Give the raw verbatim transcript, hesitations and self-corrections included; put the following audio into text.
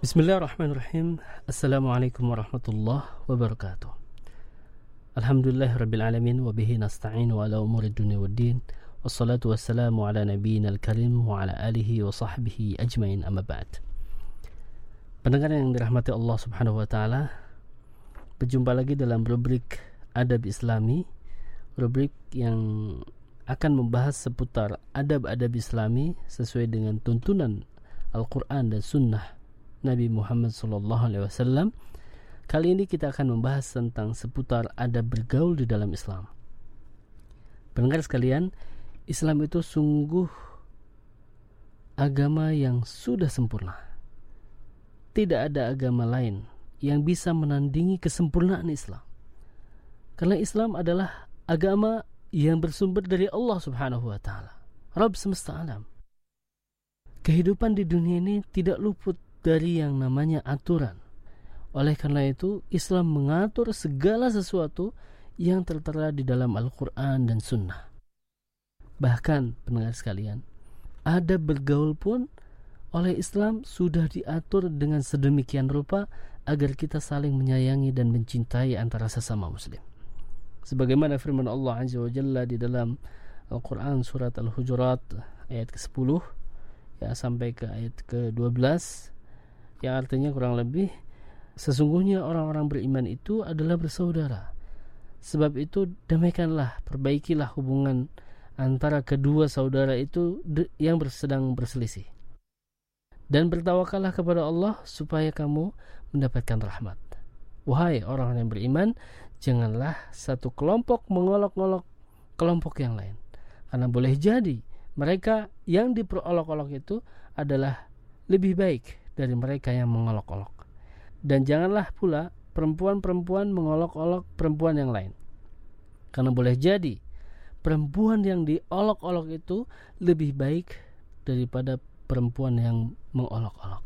Bismillahirrahmanirrahim. Assalamualaikum warahmatullahi wabarakatuh. Alhamdulillah rabbil alamin wa bihi nasta'inu ala umuri dunya waddin. Wassalatu wassalamu ala nabiyyina al-karim wa ala alihi wa sahbihi ajmain, amma ba'd. Pendengar yang dirahmati Allah Subhanahu wa taala, berjumpa lagi dalam rubrik Adab Islami, rubrik yang akan membahas seputar adab-adab Islami sesuai dengan tuntunan Al-Quran dan Sunnah Nabi Muhammad sallallahu alaihi wasallam. Kali ini kita akan membahas tentang seputar adab bergaul di dalam Islam. Pendengar sekalian, Islam itu sungguh agama yang sudah sempurna. Tidak ada agama lain yang bisa menandingi kesempurnaan Islam. Karena Islam adalah agama yang bersumber dari Allah Subhanahu wa taala, Rabb semesta alam. Kehidupan di dunia ini tidak luput dari yang namanya aturan. Oleh karena itu, Islam mengatur segala sesuatu yang tertera di dalam Al-Quran dan Sunnah. Bahkan, pendengar sekalian, adab bergaul pun oleh Islam sudah diatur dengan sedemikian rupa agar kita saling menyayangi dan mencintai antara sesama Muslim. Sebagaimana firman Allah Azza wa Jalla di dalam Al-Quran surat Al-Hujurat ayat ke sepuluh ya, sampai ke ayat ke dua belas, yang artinya kurang lebih, sesungguhnya orang-orang beriman itu adalah bersaudara. Sebab itu damaikanlah, perbaikilah hubungan antara kedua saudara itu yang sedang berselisih. Dan bertawakallah kepada Allah supaya kamu mendapatkan rahmat. Wahai orang yang beriman, janganlah satu kelompok mengolok-olok kelompok yang lain. Karena boleh jadi mereka yang diperolok-olok itu adalah lebih baik dari mereka yang mengolok-olok. Dan janganlah pula perempuan-perempuan mengolok-olok perempuan yang lain. Karena boleh jadi perempuan yang diolok-olok itu lebih baik daripada perempuan yang mengolok-olok.